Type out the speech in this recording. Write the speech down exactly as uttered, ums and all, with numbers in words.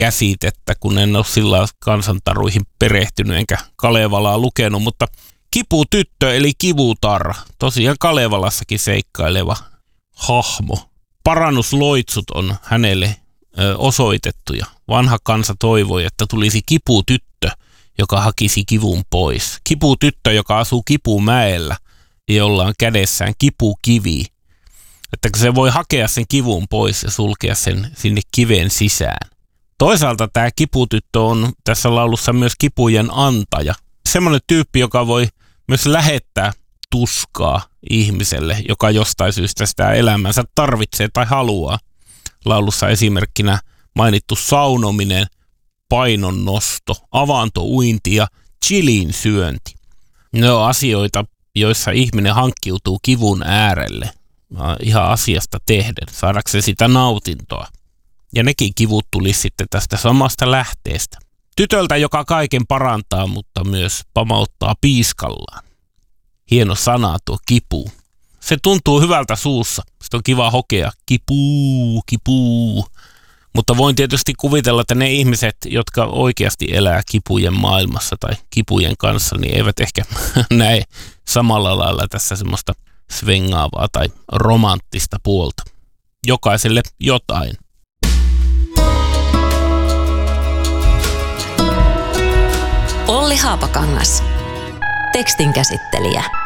käsitettä, kun en ole sillä kansantaruihin perehtynyt enkä Kalevalaa lukenut, mutta kiputyttö eli kivutarra, tosiaan Kalevalassakin seikkaileva hahmo. Parannusloitsut on hänelle ö, osoitettu ja vanha kansa toivoi, että tulisi kiputyttö, joka hakisi kivun pois. Kiputyttö, joka asuu Kipumäellä, jolla on kädessään kipukivi. Että se voi hakea sen kivun pois ja sulkea sen sinne kiven sisään. Toisaalta tämä kiputyttö on tässä laulussa myös kipujen antaja. Semmoinen tyyppi, joka voi myös lähettää tuskaa ihmiselle, joka jostain syystä sitä elämänsä tarvitsee tai haluaa. Laulussa esimerkkinä mainittu saunominen, painonnosto, avantouinti ja chilin syönti. Ne on asioita, joissa ihminen hankkiutuu kivun äärelle ihan asiasta tehden, saadakseen sitä nautintoa. Ja nekin kivut tuli sitten tästä samasta lähteestä. Tytöltä, joka kaiken parantaa, mutta myös pamauttaa piiskallaan. Hieno sana tuo kipu. Se tuntuu hyvältä suussa. Sitä on kiva hokea. Kipuu, kipuu. Mutta voin tietysti kuvitella, että ne ihmiset, jotka oikeasti elää kipujen maailmassa tai kipujen kanssa, niin eivät ehkä näe samalla lailla tässä semmoista svengaavaa tai romanttista puolta. Jokaiselle jotain. Olli Haapakangas. Tekstin käsittelijä.